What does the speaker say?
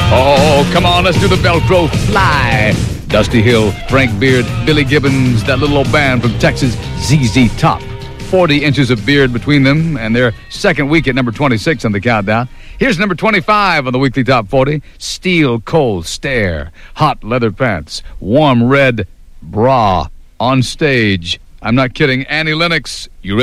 Oh, come on, let's do the Velcro fly. Dusty Hill, Frank Beard, Billy Gibbons, that little old band from Texas, ZZ Top. 40 inches of beard between them, and their second week at number 26 on the countdown. Here's number 25 on the weekly top 40. Steel Cold Stare, Hot Leather Pants, Warm Red Bra, On Stage. I'm not kidding, Annie Lennox. You ready?